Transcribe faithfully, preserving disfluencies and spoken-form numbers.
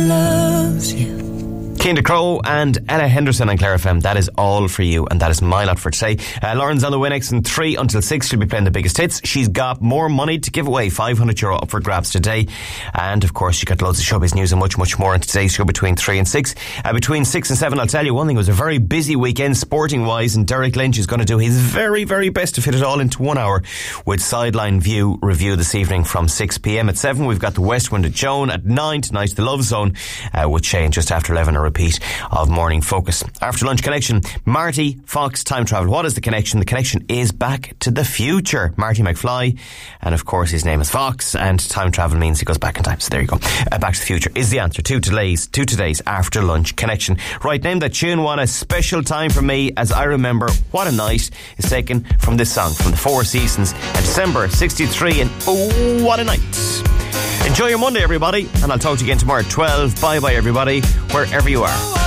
loves you. Kinder Crow and Ella Henderson on Clare F M. That is all for you, and that is my lot for today. Uh, Lauren's on the Winx in three until six. She'll be playing the biggest hits. She's got more money to give away, five hundred euro up for grabs today. And of course, she got loads of showbiz news and much, much more in today's show between three and six. Uh, between six and seven, I'll tell you one thing, it was a very busy weekend sporting wise, and Derek Lynch is going to do his very, very best to fit it all into one hour with Sideline View review this evening from six p.m. At seven, we've got the West Wind at Joan. At nine tonight, the Love Zone uh, with Shane just after eleven, a repeat of Morning Focus. After Lunch Connection, Marty Fox Time Travel. What is the connection? The connection is back to the future. Marty McFly, and of course his name is Fox, and time travel means he goes back in time. So there you go. Uh, back to the future is the answer to today's, to today's After Lunch Connection. Right, name that tune. What a special time for me as I remember what a night is taken from this song from the Four Seasons and December sixty-three, and oh, what a night. Enjoy your Monday, everybody, and I'll talk to you again tomorrow at twelve. Bye bye, everybody, wherever you are.